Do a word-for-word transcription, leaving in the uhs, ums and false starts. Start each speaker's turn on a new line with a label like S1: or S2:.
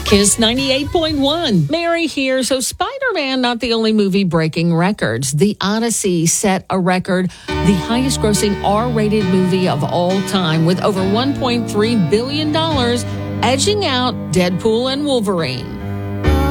S1: Kiss ninety-eight point one. Mary here. So Spider-Man, not the only movie breaking records. The Odyssey set a record, the highest grossing R-rated movie of all time with over one point three billion dollars, edging out Deadpool and Wolverine.